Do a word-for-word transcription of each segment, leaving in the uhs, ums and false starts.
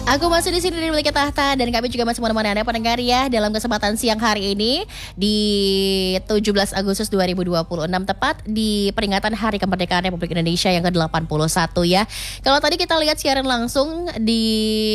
Aku masih di sini di Balik Tahta dan kami juga masih menemani Anda pendengar ya dalam kesempatan siang hari ini di tujuh belas Agustus dua ribu dua puluh enam tepat di peringatan Hari Kemerdekaan Republik Indonesia yang ke delapan puluh satu ya. Kalau tadi kita lihat siaran langsung di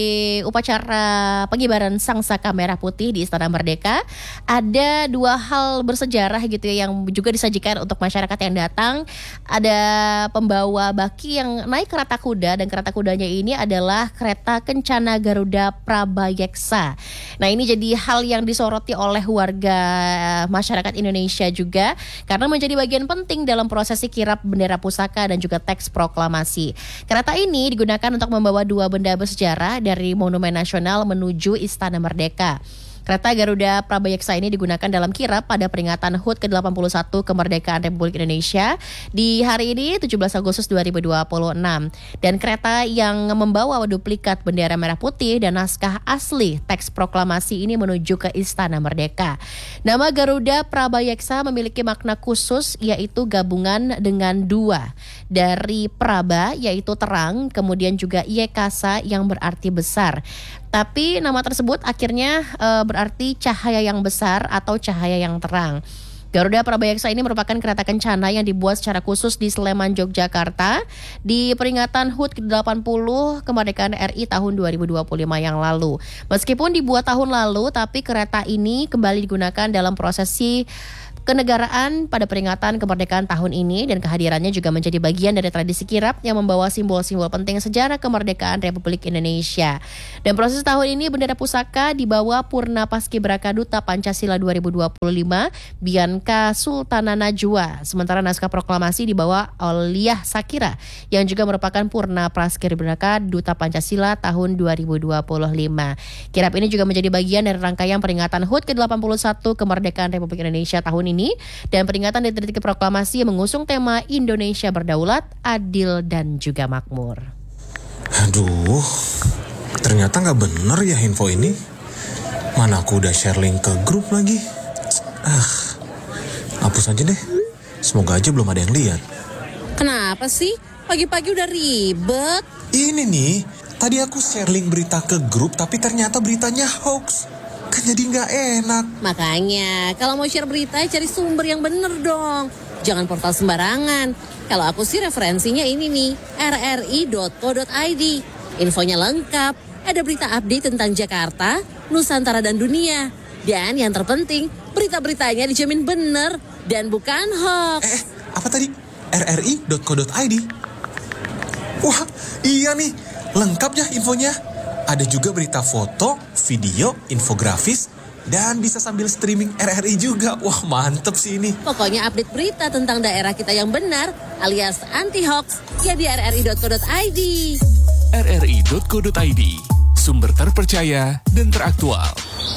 upacara pengibaran Sangsaka Merah Putih di Istana Merdeka, ada dua hal bersejarah gitu ya yang juga disajikan untuk masyarakat yang datang. Ada pembawa baki yang naik kereta kuda dan kereta kudanya ini adalah kereta Kencana Garuda Prabayeksa. Nah, ini jadi hal yang disoroti oleh warga masyarakat Indonesia juga karena menjadi bagian penting dalam prosesi kirap bendera pusaka dan juga teks proklamasi. Kereta ini digunakan untuk membawa dua benda bersejarah dari Monumen Nasional menuju Istana Merdeka. Kereta Garuda Prabayeksa ini digunakan dalam kirap pada peringatan H U T ke delapan puluh satu Kemerdekaan Republik Indonesia di hari ini tujuh belas Agustus dua ribu dua puluh enam. Dan kereta yang membawa duplikat bendera merah putih dan naskah asli teks proklamasi ini menuju ke Istana Merdeka. Nama Garuda Prabayeksa memiliki makna khusus yaitu gabungan dengan dua dari Praba yaitu terang, kemudian juga Yekasa yang berarti besar. Tapi nama tersebut akhirnya e, berarti cahaya yang besar atau cahaya yang terang. Garuda Prabayeksa ini merupakan kereta kencana yang dibuat secara khusus di Sleman, Yogyakarta di peringatan H U T ke delapan puluh Kemerdekaan R I tahun dua ribu dua puluh lima yang lalu. Meskipun dibuat tahun lalu, tapi kereta ini kembali digunakan dalam prosesi kenegaraan pada peringatan kemerdekaan tahun ini dan kehadirannya juga menjadi bagian dari tradisi kirap yang membawa simbol-simbol penting sejarah kemerdekaan Republik Indonesia. Dan proses tahun ini bendera pusaka dibawa Purna Paskibraka Duta Pancasila dua ribu dua puluh lima Bianca Sultana Najwa. Sementara naskah proklamasi dibawa Auliah Sakira yang juga merupakan Purna Paskibraka Duta Pancasila tahun dua ribu dua puluh lima. Kirap ini juga menjadi bagian dari rangkaian peringatan H U T ke delapan puluh satu Kemerdekaan Republik Indonesia tahun ini. Dan peringatan detik-detik proklamasi mengusung tema Indonesia Berdaulat, Adil dan juga Makmur. Aduh, ternyata gak bener ya info ini. Mana aku udah share link ke grup lagi. Ah, hapus aja deh. Semoga aja belum ada yang lihat. Kenapa sih? Pagi-pagi udah ribet. Ini nih, tadi aku share link berita ke grup tapi ternyata beritanya hoax. Kan jadi gak enak. Makanya kalau mau share berita cari sumber yang bener dong. Jangan portal sembarangan. Kalau aku sih referensinya ini nih, r r i dot co dot i d. Infonya lengkap. Ada berita update tentang Jakarta, Nusantara dan dunia. Dan yang terpenting, berita-beritanya dijamin bener dan bukan hoax. Eh, apa tadi? r r i dot co dot i d. Wah, iya nih. Lengkap ya infonya. Ada juga berita foto, video, infografis, dan bisa sambil streaming R R I juga. Wah, mantep sih ini. Pokoknya update berita tentang daerah kita yang benar, alias anti-hoax, ya di r r i dot co dot i d. r r i dot co dot i d, sumber terpercaya dan teraktual.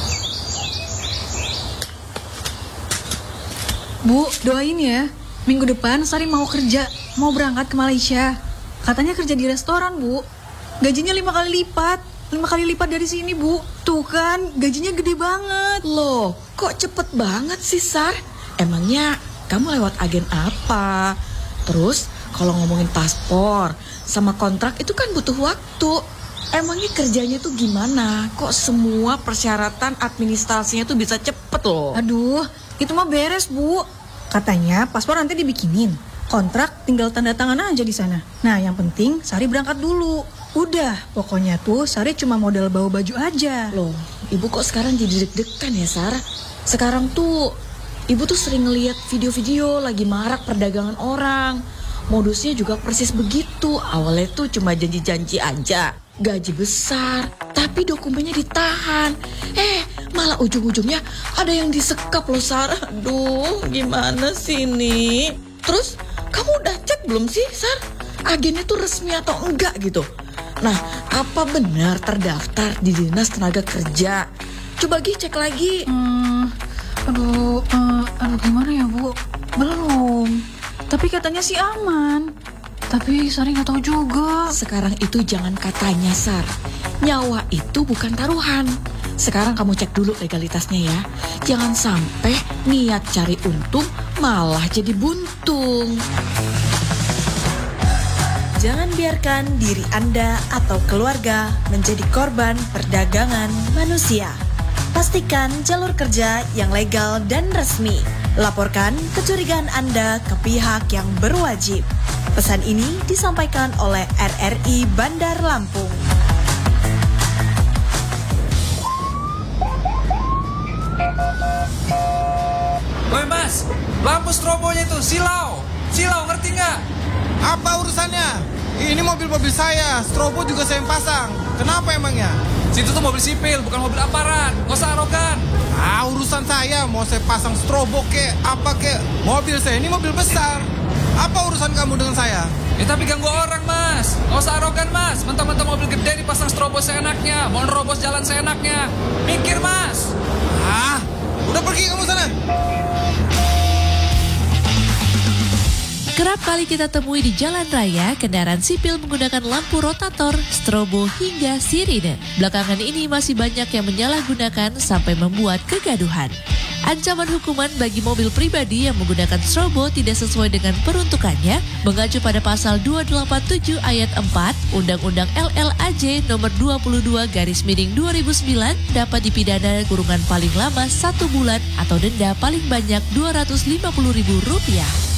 Bu, doain ya. Minggu depan Sari mau kerja, mau berangkat ke Malaysia. Katanya kerja di restoran, Bu. Gajinya lima kali lipat. Lima kali lipat dari sini, Bu. Tuh kan, gajinya gede banget. Loh, kok cepet banget sih, Sar? Emangnya kamu lewat agen apa? Terus, kalau ngomongin paspor sama kontrak itu kan butuh waktu. Emangnya kerjanya tuh gimana? Kok semua persyaratan administrasinya tuh bisa cepet loh? Aduh, itu mah beres, Bu. Katanya paspor nanti dibikinin. Kontrak tinggal tanda tangan aja di sana. Nah, yang penting Sari berangkat dulu. Udah, pokoknya tuh Sari cuma modal bawa baju aja. Loh, Ibu kok sekarang jadi deg-degan ya, Sar? Sekarang tuh Ibu tuh sering ngeliat video-video lagi marak perdagangan orang. Modusnya juga persis begitu. Awalnya tuh cuma janji-janji aja, gaji besar, tapi dokumennya ditahan. Eh, malah ujung-ujungnya ada yang disekap loh, Sar. Aduh, gimana sih ini? Terus, kamu udah cek belum sih, Sar? Agennya tuh resmi atau enggak gitu? Nah, apa benar terdaftar di Dinas Tenaga Kerja? Coba Gi cek lagi. Hmm, aduh, uh, aduh gimana ya, Bu? Belum. Tapi katanya sih aman. Tapi Sari nggak tahu juga. Sekarang itu jangan katanya, Sar. Nyawa itu bukan taruhan. Sekarang kamu cek dulu legalitasnya ya. Jangan sampai niat cari untung malah jadi buntung. Jangan biarkan diri Anda atau keluarga menjadi korban perdagangan manusia. Pastikan jalur kerja yang legal dan resmi. Laporkan kecurigaan Anda ke pihak yang berwajib. Pesan ini disampaikan oleh R R I Bandar Lampung. Woi mas, lampu strobonya itu silau. Silau, ngerti nggak? Apa urusannya? Ini mobil-mobil saya, strobo juga saya yang pasang. Kenapa emangnya? Situ tuh mobil sipil, bukan mobil aparat. Nggak usah arogan. Ah, urusan saya, mau saya pasang strobo kek, apa kek. Mobil saya ini mobil besar. Apa urusan kamu dengan saya? Ya tapi ganggu orang mas. Nggak usah arogan mas. Mentang-mentang mobil gede dipasang strobo seenaknya. Mau nerobos jalan seenaknya. Mikir mas. Ah, udah pergi kamu sana. Kerap kali kita temui di jalan raya kendaraan sipil menggunakan lampu rotator, strobo hingga sirine. Belakangan ini masih banyak yang menyalahgunakan sampai membuat kegaduhan. Ancaman hukuman bagi mobil pribadi yang menggunakan strobo tidak sesuai dengan peruntukannya mengacu pada pasal dua delapan tujuh ayat empat Undang-Undang L L A J nomor dua puluh dua garis miring dua ribu sembilan dapat dipidana kurungan paling lama satu bulan atau denda paling banyak dua ratus lima puluh ribu rupiah.